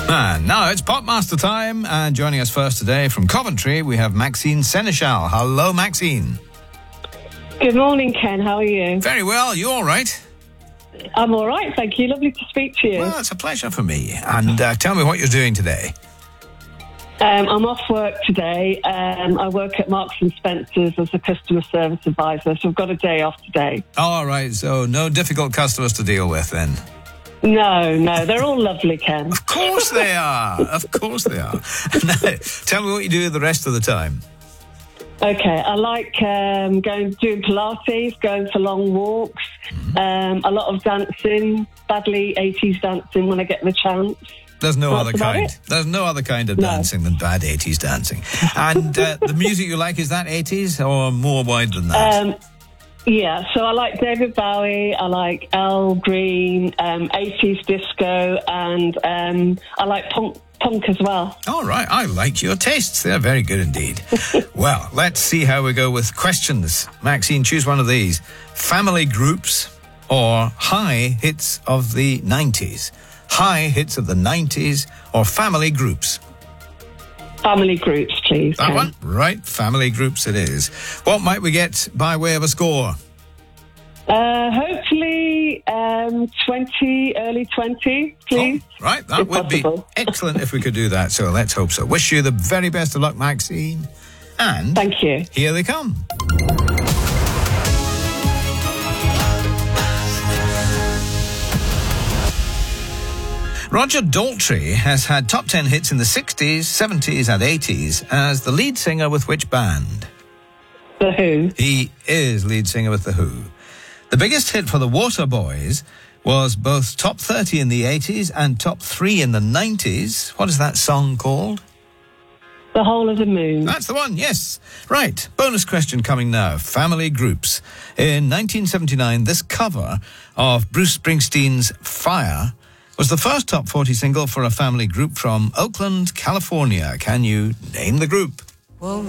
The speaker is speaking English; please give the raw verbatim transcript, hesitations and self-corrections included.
And now it's Popmaster time, and joining us first today from Coventry, we have Maxine Seneschal. Hello, Maxine. Good morning, Ken. How are you? Very well. You all right? I'm all right, thank you. Lovely to speak to you. Well, it's a pleasure for me. And uh, tell me what you're doing today. Um, I'm off work today. Um, I work at Marks and Spencer's as a customer service advisor, so I've got a day off today. All right, so no difficult customers to deal with then? No, no, they're all lovely, Ken. Of course they are. Of course they are. Now, tell me what you do the rest of the time. Okay, I like um, going doing Pilates, going for long walks, mm-hmm. um, a lot of dancing, badly eighties dancing when I get the chance. There's no That's other kind. It. There's no other kind of no. dancing than bad eighties dancing. And uh, the music you like, is that eighties or more wide than that? Um, yeah, so I like David Bowie, I like Al Green, um, eighties disco, and um, I like punk. Punk as well. All right, I like your tastes. They're very good indeed. Well, let's see how we go with questions. Maxine, choose one of these. Family groups or high hits of the nineties? High hits of the nineties or family groups? Family groups, please. That Ken. one? Right, family groups it is. What might we get by way of a score? Uh, hopefully um, twenty, early twenty, please. Oh, right, that if would possible. be excellent if we could do that. So let's hope so. Wish you the very best of luck, Maxine. And thank you. Here they come. Roger Daltrey has had top ten hits in the sixties, seventies and eighties as the lead singer with which band? The Who. He is lead singer with The Who. The biggest hit for the Waterboys was both top thirty in the eighties and top three in the nineties. What is that song called? The Whole of the Moon. That's the one, yes. Right, bonus question coming now. Family groups. In nineteen seventy-nine, this cover of Bruce Springsteen's Fire was the first top forty single for a family group from Oakland, California. Can you name the group? Well,